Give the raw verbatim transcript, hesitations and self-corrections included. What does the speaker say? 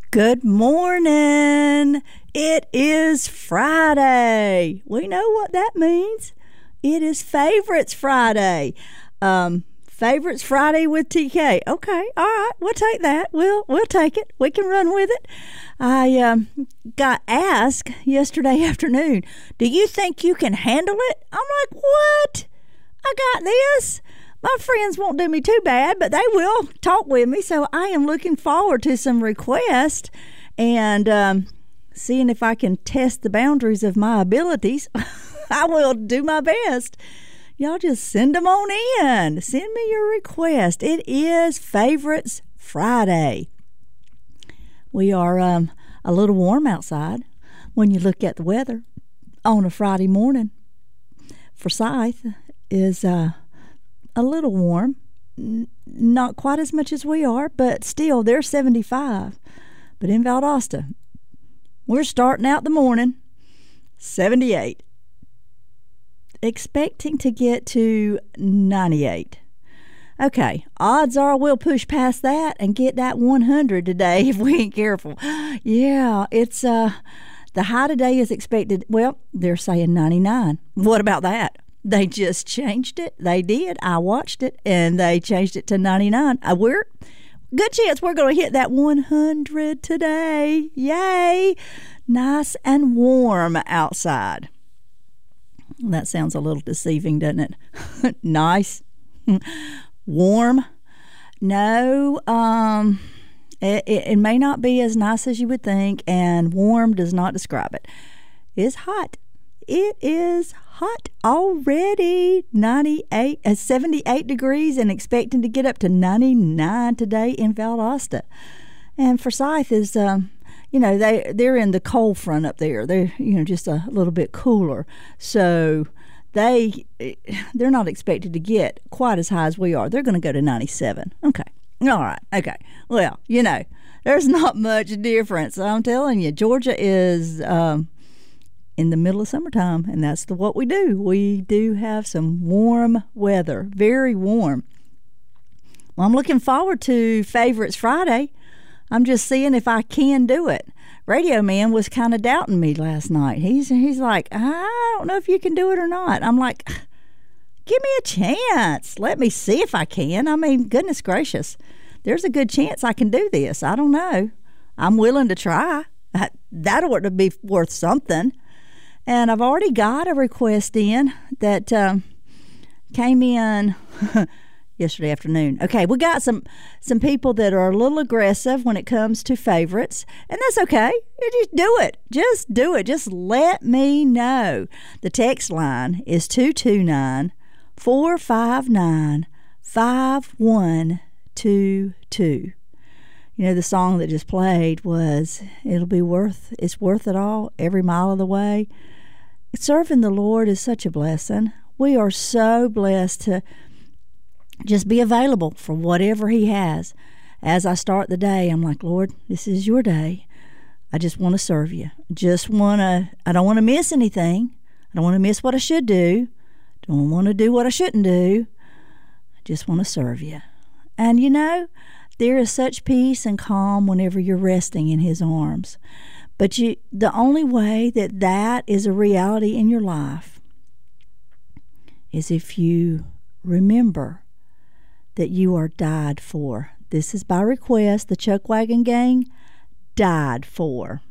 Good morning. It is Friday. We know what that means. It is Favorites Friday. Um, Favorites Friday with T K. Okay, all right, we'll take that. We'll we'll take it. We can run with it. I um, got asked yesterday afternoon, do you think you can handle it? I'm like, what? I got this. My friends won't do me too bad, but they will talk with me. So I am looking forward to some requests and um, seeing if I can test the boundaries of my abilities. I will do my best. Y'all just send them on in. Send me your request. It is Favorites Friday. We are um, a little warm outside when you look at the weather on a Friday morning. Forsyth is uh, a little warm. N- not quite as much as we are, but still, they're seventy-five. But in Valdosta, we're starting out the morning, seventy-eight. Expecting to get to ninety-eight. Okay, odds are we'll push past that and get that one hundred today if we ain't careful. Yeah, it's uh the high today is expected, well, they're saying ninety-nine. What about that? They just changed it. They did. I watched it, and they changed it to ninety-nine. Uh, we're good chance we're going to hit that one hundred today. Yay! Nice and warm outside. That sounds a little deceiving, doesn't it? Nice. Warm. No, um, it, it, it may not be as nice as you would think, and warm does not describe it. It's hot. It is hot already. ninety-eight, uh, seventy-eight degrees, and expecting to get up to ninety-nine today in Valdosta. And Forsyth is, um, you know, they they're in the cold front up there. They're, you know, just a little bit cooler, so they they're not expected to get quite as high as we are. They're going to go to ninety-seven. Okay, all right, okay. Well, you know, there's not much difference. I'm telling you, Georgia is um, in the middle of summertime, and that's the, what we do. We do have some warm weather, very warm. Well, I'm looking forward to Favorites Friday. I'm just seeing if I can do it. Radio Man was kind of doubting me last night. He's he's like, I don't know if you can do it or not. I'm like, give me a chance. Let me see if I can. I mean, goodness gracious. There's a good chance I can do this. I don't know. I'm willing to try. That, that ought to be worth something. And I've already got a request in that um, came in yesterday afternoon. Okay, we got some some people that are a little aggressive when it comes to favorites, and that's okay. You just do it. Just do it. Just let me know. The text line is two two nine, four five nine, five one two two. You know, the song that just played was, it'll be worth, it's worth it all, every mile of the way. Serving the Lord is such a blessing. We are so blessed to just be available for whatever He has. As I start the day, I'm like, Lord, this is your day. I just want to serve you. Just want to, I don't want to miss anything. I don't want to miss what I should do. Don't want to do what I shouldn't do. I just want to serve you. And you know, there is such peace and calm whenever you're resting in His arms. But you, the only way that that is a reality in your life is if you remember that you are died for. This is by request. The Chuck Wagon Gang died for.